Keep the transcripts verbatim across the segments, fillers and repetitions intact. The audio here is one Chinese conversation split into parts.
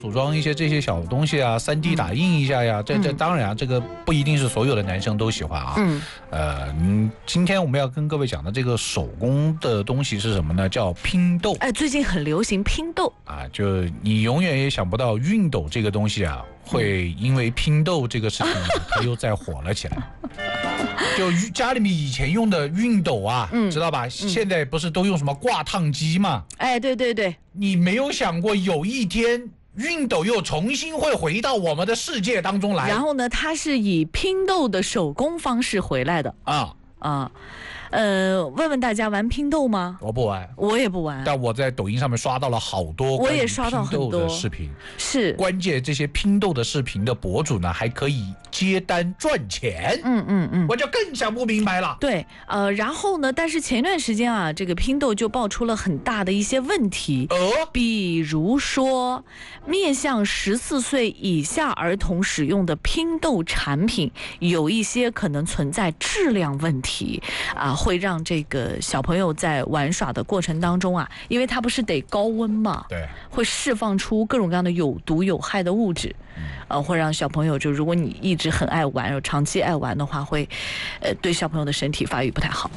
组装一些这些小东西啊，三 D 打印一下呀，这这当然啊，这个不一定是所有的男生都喜欢啊。嗯，呃，嗯，今天我们要跟各位讲的这个手工的东西是什么呢？叫拼豆。 哎，最近很流行拼豆啊，就你永远也想不到熨斗这个东西啊，会因为拼豆这个事情，它又再火了起来。就家里面以前用的熨斗啊，嗯、知道吧？现在不是都用什么挂烫机吗？ 哎，对对对， 你没有想过有一天熨斗又重新会回到我们的世界当中来？ 然后呢，它是以拼豆的手工方式回来的啊啊。呃，问问大家玩拼豆吗？ 我不玩， 我也不玩。 但我在抖音上面刷到了好多我也刷到很多的视频， 是关键这些拼豆的视频的博主呢，还可以接单赚钱。嗯嗯嗯，我就更想不明白了。 对，呃，然后呢，但是前一段时间啊，这个拼豆就爆出了很大的一些问题，呃，比如说面向十四岁以下儿童使用的拼豆产品，有一些可能存在质量问题啊。会让这个小朋友在玩耍的过程当中啊，因为它不是得高温嘛， 对， 会释放出各种各样的有毒有害的物质，嗯、呃，会让小朋友就如果你一直很爱玩，长期爱玩的话，会，呃，对小朋友的身体发育不太好。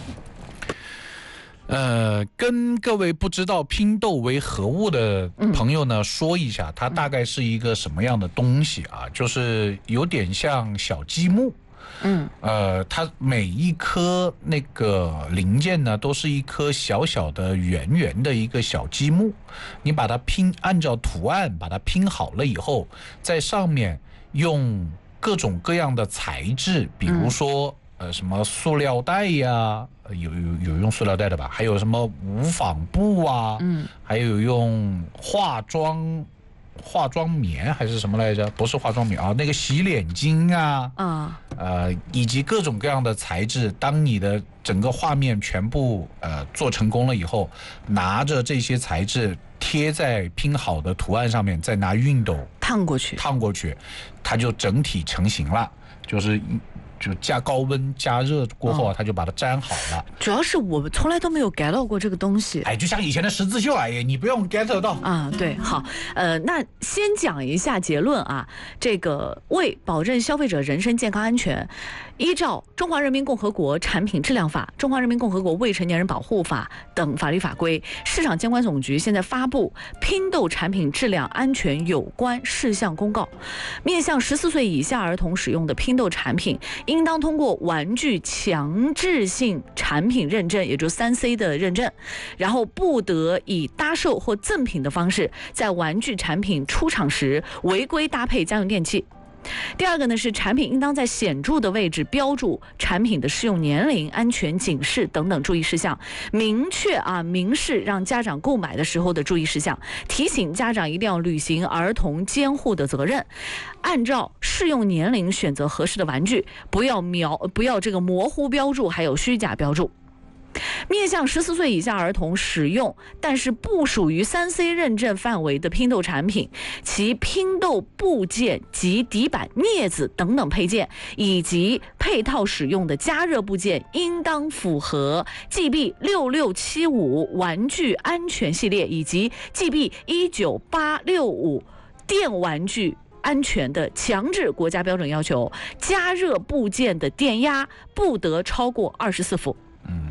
呃，跟各位不知道拼豆为何物的朋友呢、嗯、说一下，它大概是一个什么样的东西啊？就是有点像小积木。嗯，呃，它每一颗那个零件呢，都是一颗小小的圆圆的一个小积木，你把它拼，按照图案把它拼好了以后，在上面用各种各样的材质，比如说、嗯、呃什么塑料袋呀，有有有用塑料袋的吧，还有什么无纺布啊，嗯，还有用化妆。化妆棉还是什么来着？不是化妆棉啊，那个洗脸巾啊，啊，呃，以及各种各样的材质。当你的整个画面全部呃做成功了以后，拿着这些材质贴在拼好的图案上面，再拿熨斗烫过去， 烫过去，它就整体成型了，就是。就加高温加热过后啊，它就把它粘好了。 主要是我们从来都没有 get 到过这个东西。 哎，就像以前的十字绣，哎，你不用 get 到啊。对，好，呃，那先讲一下结论啊。这个为保证消费者人身健康安全，依照《中华人民共和国产品质量法》《中华人民共和国未成年人保护法》等法律法规，市场监管总局现在发布拼豆产品质量安全有关事项公告，面向十四岁以下儿童使用的拼豆产品。应当通过玩具强制性产品认证，也就是三 C 的认证，然后不得以搭售或赠品的方式在玩具产品出厂时违规搭配家用电器。第二个呢是产品应当在显著的位置标注产品的适用年龄、安全警示等等注意事项，明确啊明示让家长购买的时候的注意事项，提醒家长一定要履行儿童监护的责任，按照适用年龄选择合适的玩具，不要描不要这个模糊标注，还有虚假标注。面向十四岁以下儿童使用，但是不属于三 C 认证范围的拼豆产品，其拼豆部件及底板、镊子等等配件，以及配套使用的加热部件，应当符合 G B 六六七五玩具安全系列以及 G B 一九八六五电玩具安全的强制国家标准要求，加热部件的电压不得超过二十四伏。嗯。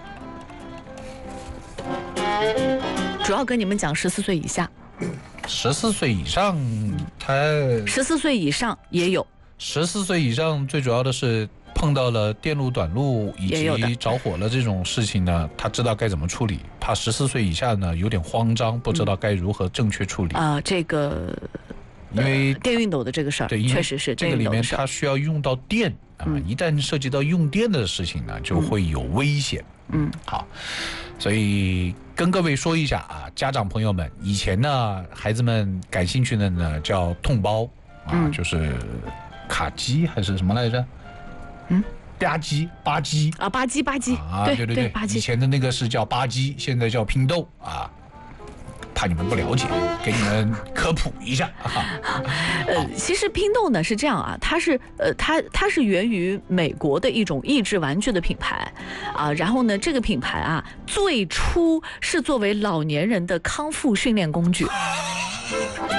主要跟你们讲十四岁以下， 十四岁以上，他十四岁以上也有。 十四岁以上最主要的是碰到了电路短路以及着火了这种事情呢，他知道该怎么处理。怕十四岁以下呢有点慌张，不知道该如何正确处理啊、嗯呃。这个因为电熨斗的这个事儿，对，确实是这个里面它需要用到电啊、嗯，一旦涉及到用电的事情呢，就会有危险。嗯，好，所以跟各位说一下啊，家长朋友们，以前呢，孩子们感兴趣的呢叫痛包啊、嗯，就是卡机还是什么来着？嗯，吧机、吧机啊，吧机、吧机啊，对对对，吧机。以前的那个是叫吧机，现在叫拼豆啊。怕你们不了解，给你们科普一下。 呃，其实拼豆呢是这样啊，它是呃，它它是源于美国的一种益智玩具的品牌啊，然后呢，这个品牌啊，最初是作为老年人的康复训练工具。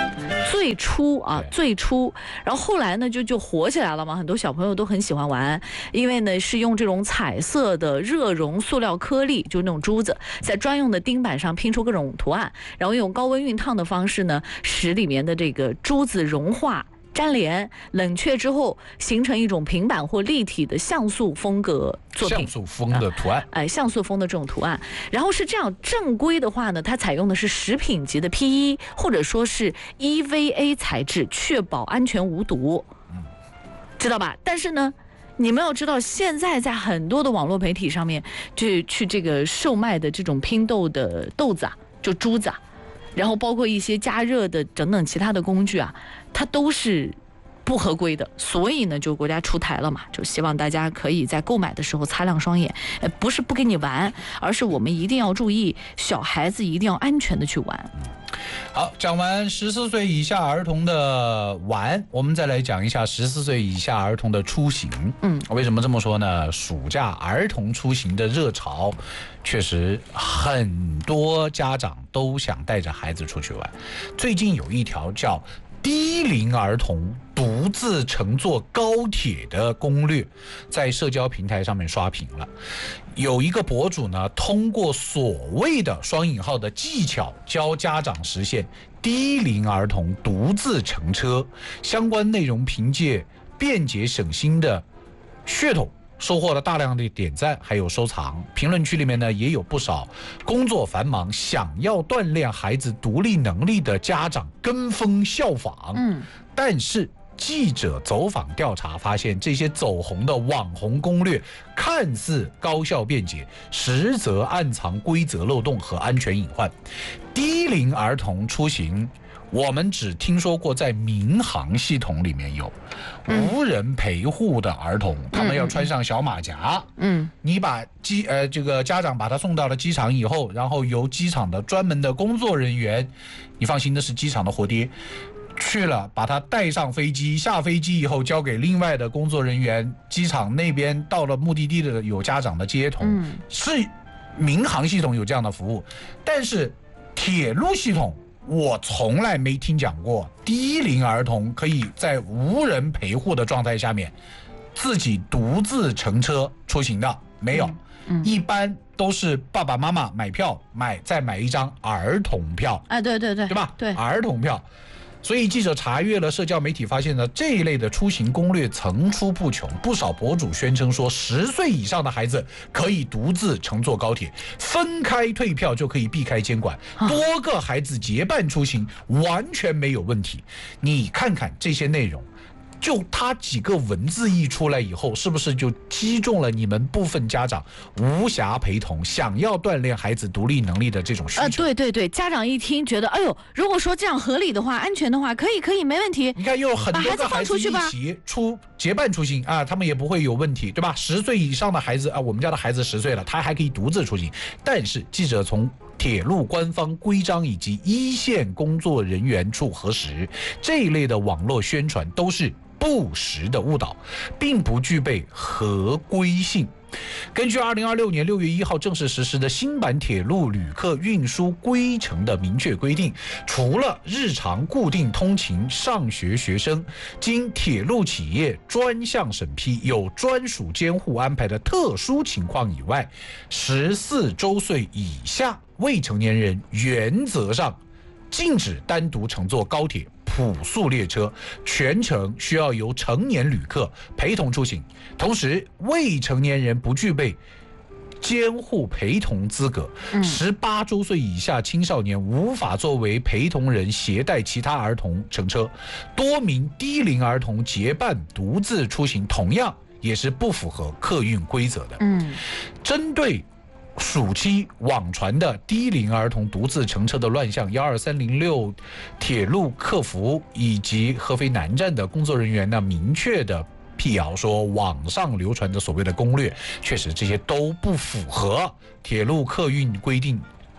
最初啊，最初，然后后来呢就就火起来了嘛，很多小朋友都很喜欢玩，因为呢是用这种彩色的热熔塑料颗粒，就是那种珠子，在专用的钉板上拼出各种图案，然后用高温熨烫的方式呢，使里面的这个珠子融化。粘连冷却之后，形成一种平板或立体的像素风格作品， 像素风的图案， 哎、呃，像素风的这种图案。然后是这样，正规的话呢，它采用的是食品级的 P E 或者说是 E V A 材质，确保安全无毒，知道吧？但是呢，你们要知道，现在在很多的网络媒体上面，就去这个售卖的这种拼豆的豆子啊，就珠子啊。然后包括一些加热的等等其他的工具啊，它都是不合规的，所以呢，就国家出台了嘛，就希望大家可以在购买的时候擦亮双眼，呃，不是不给你玩，而是我们一定要注意，小孩子一定要安全的去玩。 好，讲完十四岁以下儿童的玩，我们再来讲一下十四岁以下儿童的出行。嗯，为什么这么说呢？暑假儿童出行的热潮，确实很多家长都想带着孩子出去玩。最近有一条叫低龄儿童独自乘坐高铁的攻略，在社交平台上面刷屏了。有一个博主呢，通过所谓的双引号的技巧，教家长实现低龄儿童独自乘车。相关内容凭借便捷省心的噱头，收获了大量的点赞还有收藏。评论区里面呢，也有不少工作繁忙想要锻炼孩子独立能力的家长跟风效仿。嗯，但是记者走访调查发现，这些走红的网红攻略看似高效便捷，实则暗藏规则漏洞和安全隐患。低龄儿童出行，我们只听说过在民航系统里面有无人陪护的儿童，嗯、他们要穿上小马甲。嗯，你把机呃这个家长把他送到了机场以后，然后由机场的专门的工作人员，你放心，那是机场的活爹。去了，把他带上飞机，下飞机以后交给另外的工作人员，机场那边到了目的地的有家长的接同，嗯、是民航系统有这样的服务，但是铁路系统我从来没听讲过低龄儿童可以在无人陪护的状态下面自己独自乘车出行的，没有，嗯嗯、一般都是爸爸妈妈买票，买再买一张儿童票， 哎，对对对， 对吧？ 对， 儿童票。所以记者查阅了社交媒体，发现呢这一类的出行攻略层出不穷。不少博主宣称说，十岁以上的孩子可以独自乘坐高铁，分开退票就可以避开监管，多个孩子结伴出行完全没有问题。你看看这些内容，就他几个文字一出来以后，是不是就击中了你们部分家长无暇陪同，想要锻炼孩子独立能力的这种需求？呃， 对对对，家长一听觉得，哎呦，如果说这样合理的话，安全的话，可以可以，没问题。 你看，又有很多个孩子一起出结伴出行啊，他们也不会有问题，对吧？十岁以上的孩子啊，我们家的孩子十岁了，他还可以独自出行。但是记者从铁路官方规章以及一线工作人员处核实，这一类的网络宣传都是不实的误导，并不具备合规性。根据二零二六年六月一号正式实施的新版铁路旅客运输规程的明确规定，除了日常固定通勤上学学生经铁路企业专项审批有专属监护安排的特殊情况以外，十四周岁以下未成年人原则上禁止单独乘坐高铁普速列车，全程需要由成年旅客陪同出行。同时，未成年人不具备监护陪同资格，十八周岁以下青少年无法作为陪同人携带其他儿童乘车。多名低龄儿童结伴独自出行，同样也是不符合客运规则的。嗯，针对暑期网传的低龄儿童独自乘车的乱象，幺二三零六铁路客服以及合肥南站的工作人员呢，明确的辟谣说，网上流传的所谓的攻略，确实这些都不符合铁路客运规定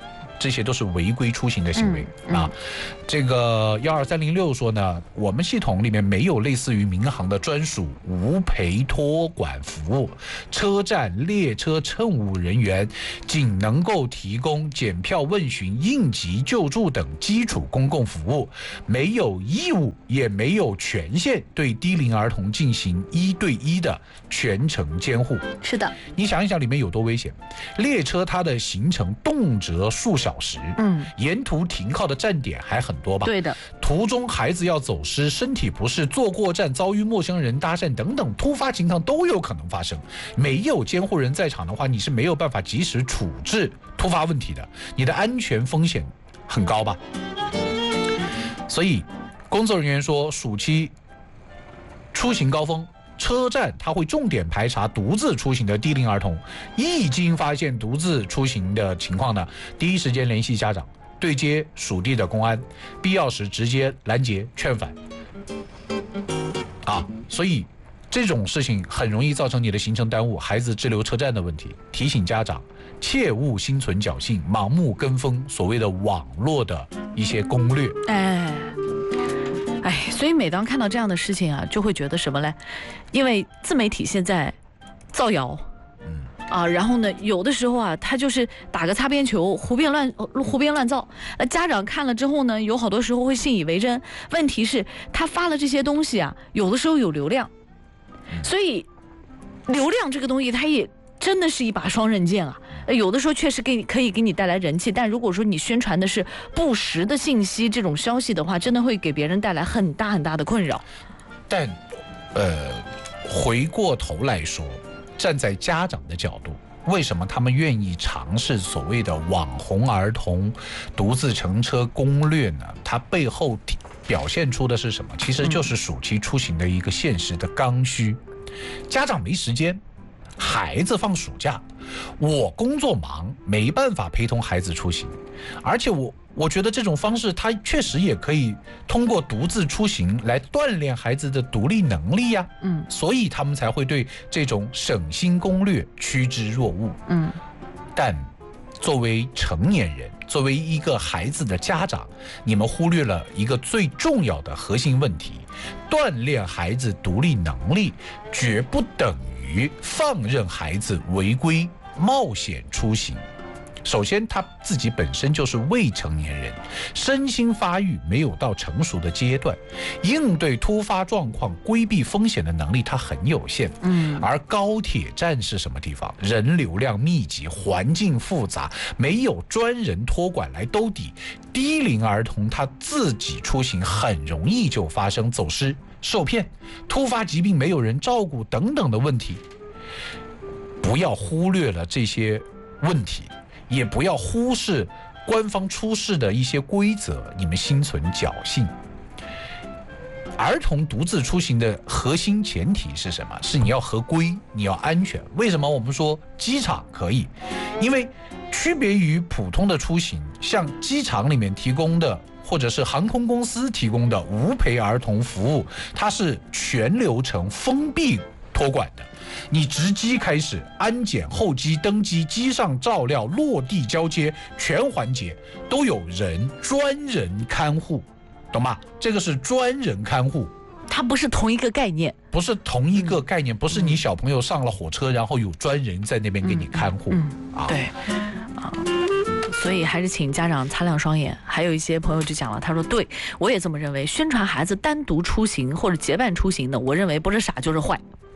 这些都是违规出行的行为、 嗯嗯、 啊。这个幺二三零六说呢，我们系统里面没有类似于民航的专属无陪托管服务，车站、列车乘务人员仅能够提供检票、问询、应急救助等基础公共服务，没有义务也没有权限对低龄儿童进行一对一的全程监护。 是的， 你想一想里面有多危险？列车它的行程动辄数小时，嗯，沿途停靠的站点还很多吧？ 对的。 途中孩子要走失、身体不适、坐过站、遭遇陌生人搭讪等等突发情况都有可能发生。没有监护人在场的话，你是没有办法及时处置突发问题的，你的安全风险很高吧？所以，工作人员说，暑期出行高峰，车站他会重点排查独自出行的低龄儿童，一经发现独自出行的情况呢，第一时间联系家长，对接属地的公安，必要时直接拦截劝返。啊，所以这种事情很容易造成你的行程耽误，孩子滞留车站的问题。提醒家长切勿心存侥幸，盲目跟风所谓的网络的一些攻略。 哎。哎，所以每当看到这样的事情啊，就会觉得什么嘞？因为自媒体现在造谣，嗯啊，然后呢，有的时候啊，他就是打个擦边球，胡编乱胡编乱造。那家长看了之后呢，有好多时候会信以为真。问题是，他发了这些东西啊，有的时候有流量，所以流量这个东西，它也真的是一把双刃剑啊。有的时候确实给你可以给你带来人气，但如果说你宣传的是不实的信息，这种消息的话，真的会给别人带来很大很大的困扰。 但，呃，回过头来说，站在家长的角度，为什么他们愿意尝试所谓的网红儿童独自乘车攻略呢？它背后表现出的是什么？其实就是暑期出行的一个现实的刚需。家长没时间，孩子放暑假，我工作忙，没办法陪同孩子出行，而且我我觉得这种方式，它确实也可以通过独自出行来锻炼孩子的独立能力呀、啊。嗯，所以他们才会对这种省心攻略趋之若鹜。嗯，但作为成年人，作为一个孩子的家长，你们忽略了一个最重要的核心问题：锻炼孩子独立能力，绝不等于放任孩子违规冒险出行。首先，他自己本身就是未成年人，身心发育没有到成熟的阶段，应对突发状况、规避风险的能力他很有限。嗯，而高铁站是什么地方？人流量密集，环境复杂，没有专人托管来兜底，低龄儿童他自己出行很容易就发生走失、受骗、突发疾病没有人照顾等等的问题。不要忽略了这些问题，也不要忽视官方出示的一些规则，你们心存侥幸。儿童独自出行的核心前提是什么？是你要合规，你要安全。为什么我们说机场可以？因为区别于普通的出行，像机场里面提供的或者是航空公司提供的无陪儿童服务，它是全流程封闭托管的。你值机开始，安检、候机、登机、机上照料、落地交接，全环节都有人专人看护，懂吗？这个是专人看护， 它不是同一个概念， 不是同一个概念，不是你小朋友上了火车，然后有专人在那边给你看护。 嗯嗯、啊，对，啊。所以还是请家长擦亮双眼。还有一些朋友就讲了，他说：“对我也这么认为，宣传孩子单独出行或者结伴出行的，我认为不是傻就是坏。”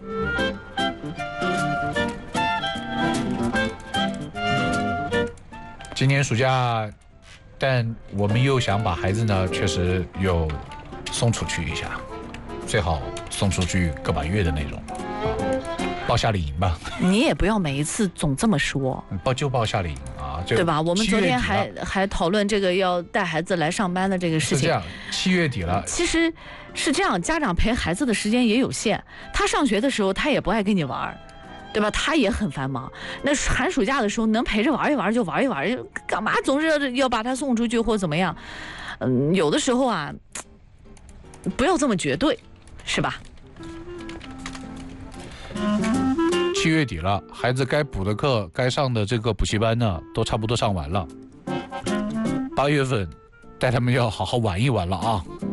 今年暑假，但我们又想把孩子呢，确实又送出去一下，最好送出去个把月的那种，啊，报夏令营吧。 你也不要每一次总这么说， 报就报夏令营啊， 对吧？我们昨天还还讨论这个要带孩子来上班的这个事情。 是这样，七月底了。 其实是这样，家长陪孩子的时间也有限，他上学的时候他也不爱跟你玩，对吧？他也很繁忙。那寒暑假的时候能陪着玩一玩就玩一玩，干嘛总是要把他送出去或怎么样？嗯，有的时候啊，不要这么绝对，是吧？ 七月底了，孩子该补的课、该上的这个补习班呢，都差不多上完了。 八月份带他们要好好玩一玩了啊。